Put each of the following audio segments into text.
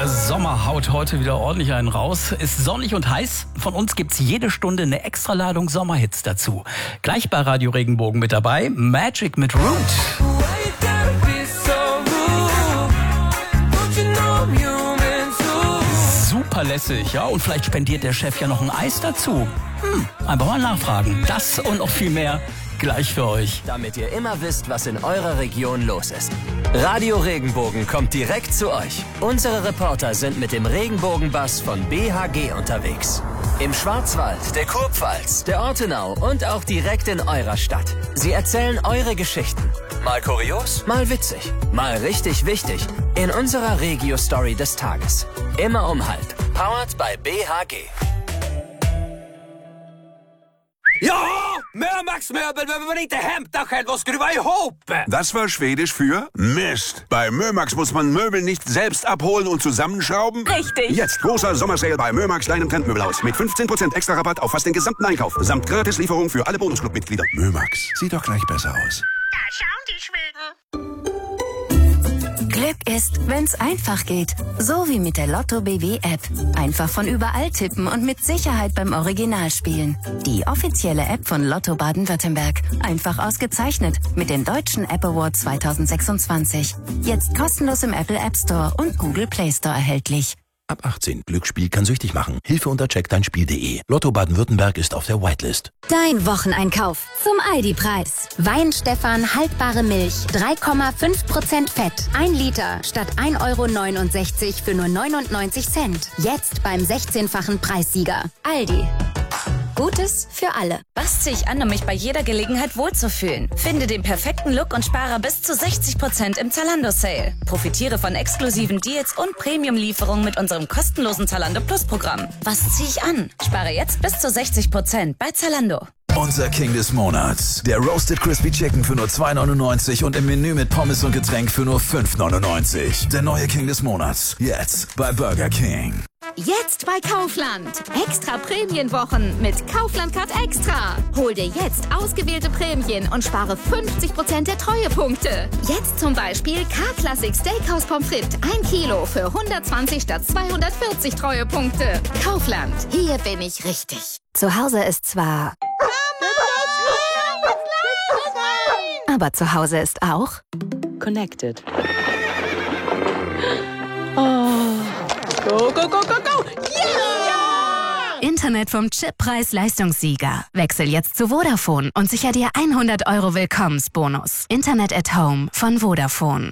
Der Sommer haut heute wieder ordentlich einen raus. Ist sonnig und heiß. Von uns gibt's jede Stunde eine Extraladung Sommerhits dazu. Gleich bei Radio Regenbogen mit dabei Magic mit Root. Super lässig, ja. Und vielleicht spendiert der Chef ja noch ein Eis dazu. Einfach mal nachfragen. Das und noch viel mehr gleich für euch. Damit ihr immer wisst, was in eurer Region los ist. Radio Regenbogen kommt direkt zu euch. Unsere Reporter sind mit dem Regenbogenbus von BHG unterwegs. Im Schwarzwald, der Kurpfalz, der Ortenau und auch direkt in eurer Stadt. Sie erzählen eure Geschichten. Mal kurios, mal witzig, mal richtig wichtig. In unserer Regio-Story des Tages. Immer um halb. Powered by BHG. Ja, Mömax Möbel behöver man inte hämta själv och skruva ihop. Das war Schwedisch für Mist. Bei Mömax muss man Möbel nicht selbst abholen und zusammenschrauben. Richtig. Jetzt großer Sommersale bei Mömax deinem Trendmöbelhaus mit 15% extra Rabatt auf fast den gesamten Einkauf. Samt Gratislieferung für alle Bonusclub-Mitglieder. Mömax, sieht doch gleich besser aus. Da schauen die Schweden. Glück ist, wenn's einfach geht. So wie mit der Lotto BW App. Einfach von überall tippen und mit Sicherheit beim Original spielen. Die offizielle App von Lotto Baden-Württemberg. Einfach ausgezeichnet mit dem Deutschen App Award 2026. Jetzt kostenlos im Apple App Store und Google Play Store erhältlich. Ab 18. Glücksspiel kann süchtig machen. Hilfe unter checkdeinspiel.de. Lotto Baden-Württemberg ist auf der Whitelist. Dein Wocheneinkauf zum Aldi-Preis. Wein-Stefan haltbare Milch, 3,5% Fett. 1 Liter statt 1,69 € für nur 99 Cent. Jetzt beim 16-fachen Preissieger. Aldi. Gutes für alle. Was ziehe ich an, um mich bei jeder Gelegenheit wohlzufühlen? Finde den perfekten Look und spare bis zu 60% im Zalando-Sale. Profitiere von exklusiven Deals und Premium-Lieferungen mit unserem kostenlosen Zalando Plus-Programm. Was ziehe ich an? Spare jetzt bis zu 60% bei Zalando. Unser King des Monats. Der Roasted Crispy Chicken für nur 2,99 und im Menü mit Pommes und Getränk für nur 5,99. Der neue King des Monats. Jetzt bei Burger King. Jetzt bei Kaufland. Extra Prämienwochen mit Kaufland Card Extra. Hol dir jetzt ausgewählte Prämien und spare 50% der Treuepunkte. Jetzt zum Beispiel K-Classic Steakhouse Pommes frites 1 Kilo für 120 statt 240 Treuepunkte. Kaufland. Hier bin ich richtig. Zu Hause ist zwar... Aber zu Hause ist auch... Connected. Oh. Go, go, go, go, go! Yeah! Internet vom Chippreis-Leistungssieger. Wechsel jetzt zu Vodafone und sicher dir 100 € Willkommensbonus. Internet at Home von Vodafone.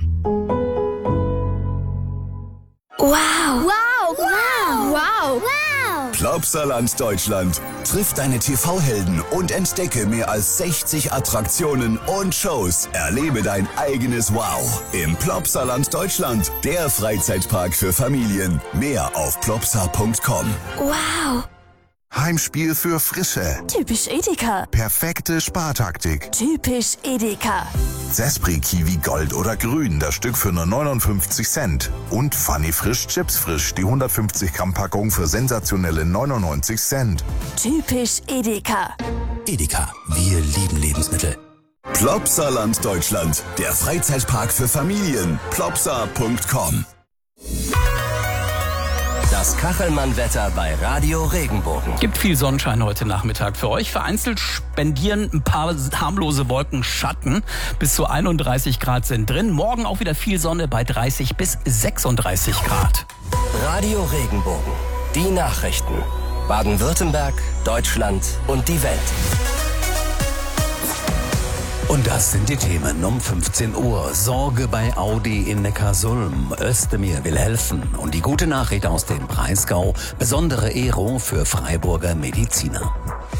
Wow! Wow! Wow! Wow! Wow! Plopsaland Deutschland. Triff deine TV-Helden und entdecke mehr als 60 Attraktionen und Shows. Erlebe dein eigenes Wow im Plopsaland Deutschland. Der Freizeitpark für Familien. Mehr auf plopsa.com. Wow! Heimspiel für Frische. Typisch Edeka. Perfekte Spartaktik. Typisch Edeka. Zespri Kiwi Gold oder Grün, das Stück für nur 59 Cent. Und Funny Frisch Chips Frisch, die 150 Gramm Packung für sensationelle 99 Cent. Typisch Edeka. Edeka. Wir lieben Lebensmittel. Plopsaland Deutschland. Der Freizeitpark für Familien. Plopsa.com. Das Kachelmann-Wetter bei Radio Regenbogen. Gibt viel Sonnenschein heute Nachmittag für euch. Vereinzelt spendieren ein paar harmlose Wolken Schatten. Bis zu 31 Grad sind drin. Morgen auch wieder viel Sonne bei 30 bis 36 Grad. Radio Regenbogen. Die Nachrichten. Baden-Württemberg, Deutschland und die Welt. Und das sind die Themen um 15 Uhr. Sorge bei Audi in Neckarsulm. Özdemir will helfen. Und die gute Nachricht aus dem Breisgau. Besondere Ehrung für Freiburger Mediziner.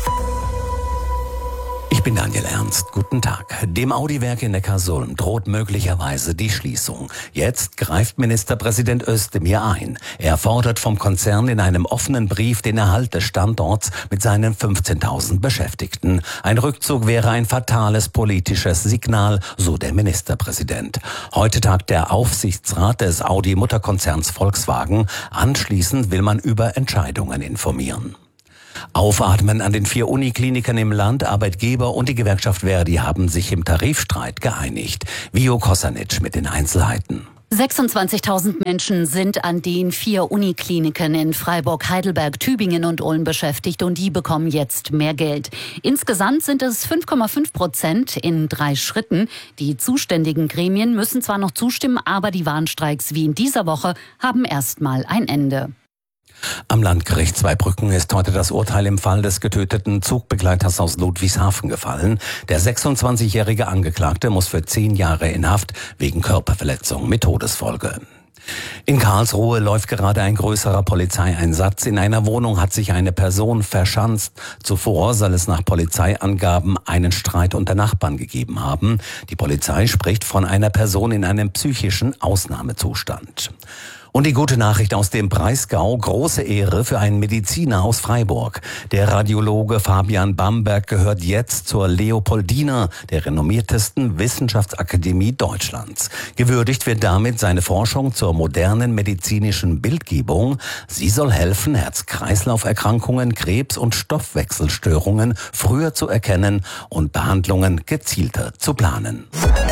Ich bin Daniel Ernst. Guten Tag. Dem Audi-Werk in Neckarsulm droht möglicherweise die Schließung. Jetzt greift Ministerpräsident Özdemir ein. Er fordert vom Konzern in einem offenen Brief den Erhalt des Standorts mit seinen 15.000 Beschäftigten. Ein Rückzug wäre ein fatales politisches Signal, so der Ministerpräsident. Heute tagt der Aufsichtsrat des Audi-Mutterkonzerns Volkswagen. Anschließend will man über Entscheidungen informieren. Aufatmen an den 4 Uniklinikern im Land. Arbeitgeber und die Gewerkschaft Verdi haben sich im Tarifstreit geeinigt. Vio Kosanic mit den Einzelheiten. 26.000 Menschen sind an den 4 Unikliniken in Freiburg, Heidelberg, Tübingen und Ulm beschäftigt und die bekommen jetzt mehr Geld. Insgesamt sind es 5,5% in 3 Schritten. Die zuständigen Gremien müssen zwar noch zustimmen, aber die Warnstreiks wie in dieser Woche haben erstmal ein Ende. Am Landgericht Zweibrücken ist heute das Urteil im Fall des getöteten Zugbegleiters aus Ludwigshafen gefallen. Der 26-jährige Angeklagte muss für 10 Jahre in Haft wegen Körperverletzung mit Todesfolge. In Karlsruhe läuft gerade ein größerer Polizeieinsatz. In einer Wohnung hat sich eine Person verschanzt. Zuvor soll es nach Polizeiangaben einen Streit unter Nachbarn gegeben haben. Die Polizei spricht von einer Person in einem psychischen Ausnahmezustand. Und die gute Nachricht aus dem Breisgau, große Ehre für einen Mediziner aus Freiburg. Der Radiologe Fabian Bamberg gehört jetzt zur Leopoldina, der renommiertesten Wissenschaftsakademie Deutschlands. Gewürdigt wird damit seine Forschung zur modernen medizinischen Bildgebung. Sie soll helfen, Herz-Kreislauf-Erkrankungen, Krebs und Stoffwechselstörungen früher zu erkennen und Behandlungen gezielter zu planen.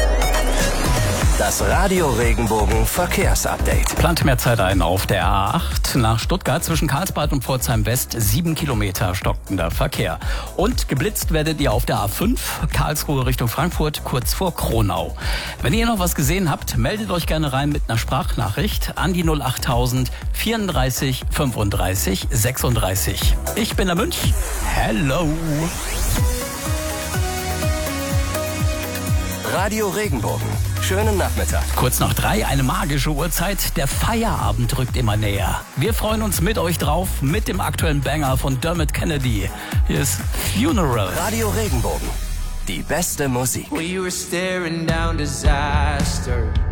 Das Radio Regenbogen Verkehrsupdate. Plant mehr Zeit ein auf der A8 nach Stuttgart zwischen Karlsbad und Pforzheim West. 7 Kilometer stockender Verkehr. Und geblitzt werdet ihr auf der A5 Karlsruhe Richtung Frankfurt kurz vor Kronau. Wenn ihr noch was gesehen habt, meldet euch gerne rein mit einer Sprachnachricht an die 08000 34 35 36. Ich bin der Münch. Hello. Radio Regenbogen. Schönen Nachmittag. Kurz nach 3, eine magische Uhrzeit. Der Feierabend rückt immer näher. Wir freuen uns mit euch drauf, mit dem aktuellen Banger von Dermot Kennedy. Hier ist Funeral. Radio Regenbogen. Die beste Musik. We were staring down disaster.